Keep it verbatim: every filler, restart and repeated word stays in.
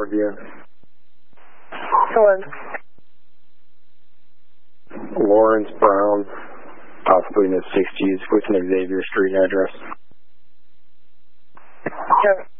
Riverview. Hello. Lawrence Brown, possibly in the sixties, with an Xavier Street address. Okay.